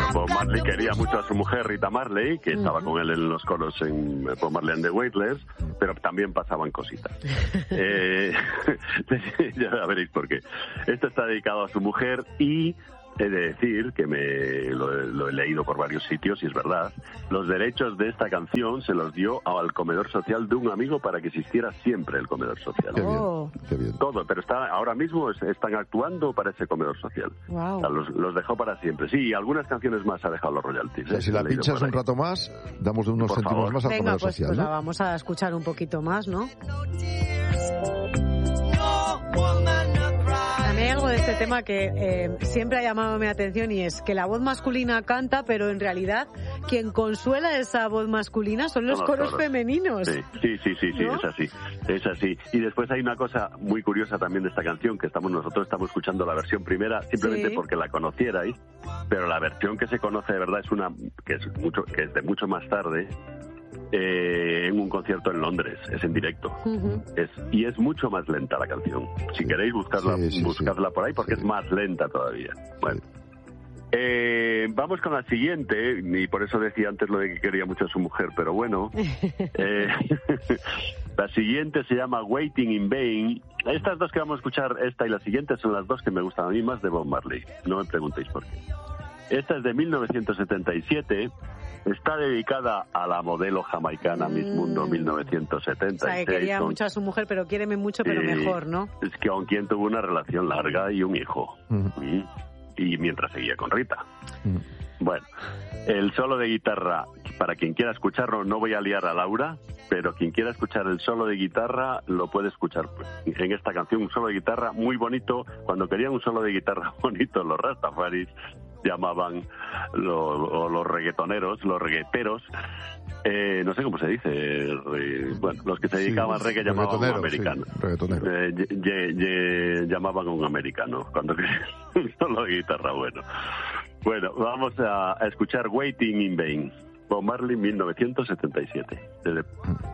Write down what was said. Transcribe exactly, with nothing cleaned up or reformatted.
Bob Marley quería mucho a su mujer Rita Marley, que estaba con él en los coros en Bob Marley and the Wailers, pero también pasaban cositas. eh, ya veréis por qué. Esto está dedicado a su mujer y he de decir que me lo, lo he leído por varios sitios y es verdad. Los derechos de esta canción se los dio al comedor social de un amigo para que existiera siempre el comedor social. Qué Oh. bien, qué bien. Todo, pero está ahora mismo es- están actuando para ese comedor social. Wow. O sea, los, los dejó para siempre. Sí, y algunas canciones más ha dejado los royalties. O sea, ¿eh? si la He leído pinchas por un ahí. rato más, damos de unos Por céntimos favor. más al Venga, comedor pues, social, pues la ¿no? vamos a escuchar un poquito más, ¿no? A mí hay algo de este tema que eh, siempre ha llamado mi atención y es que la voz masculina canta, pero en realidad quien consuela esa voz masculina son los Son los coros coros. femeninos. Sí, sí, sí, sí, sí, ¿No? es así, es así. Y después hay una cosa muy curiosa también de esta canción, que estamos nosotros estamos escuchando la versión primera simplemente Sí. porque la conocierais, pero la versión que se conoce de verdad es una que es mucho, que es de mucho más tarde, eh, en un concierto en Londres, es en directo. Ujú. Es, y es mucho más lenta la canción. Si queréis buscarla, Sí, sí, buscarla sí. por ahí porque Sí. es más lenta todavía. Bueno. Eh, vamos con la siguiente, y por eso decía antes lo de que quería mucho a su mujer, pero bueno. Eh, la siguiente se llama Waiting in Vain. Estas dos que vamos a escuchar, esta y la siguiente, son las dos que me gustan a mí más de Bob Marley. No me preguntéis por qué. Esta es de mil novecientos setenta y siete. Está dedicada a la modelo jamaicana Miss Mundo mil novecientos O setenta y sea, seis. que quería con- mucho a su mujer, pero quiéreme mucho, pero y mejor, ¿no? Es que con quien tuvo una relación larga y un hijo. Ujú. Y, y mientras seguía con Rita. Ujú. Bueno, el solo de guitarra, para quien quiera escucharlo, no voy a liar a Laura, pero quien quiera escuchar el solo de guitarra lo puede escuchar en esta canción, un solo de guitarra muy bonito. Cuando querían un solo de guitarra bonito, los Rastafaris llamaban lo- o los reggaetoneros, los reggaeteros, eh, no sé cómo se dice, re- bueno, los que se Sí, dedicaban al reggae llamaban a un reggaetonero, americano. sí, reggaetonero. Eh, ye- ye- ye- llamaban a un americano cuando querían un solo de guitarra bueno. Bueno, vamos a, a escuchar Waiting in Vain, Bob Marley mil novecientos setenta y siete. Desde-